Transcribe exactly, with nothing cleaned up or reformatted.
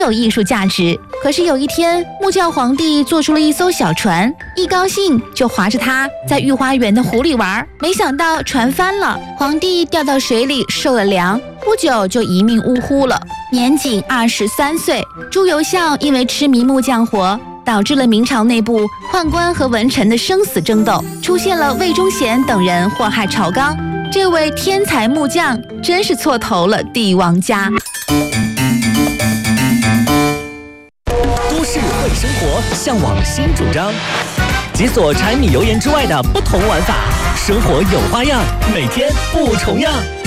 有艺术价值。可是有一天，木匠皇帝做出了一艘小船，一高兴就划着它在御花园的湖里玩，没想到船翻了，皇帝掉到水里受了凉，不久就一命呜呼了，年仅二十三岁。朱由校因为痴迷木匠活，导致了明朝内部宦官和文臣的生死争斗，出现了魏忠贤等人祸害朝纲。这位天才木匠真是错投了帝王家。 都市会生活，向往新主张，解锁柴米油盐之外的不同玩法，生活有花样，每天不重样。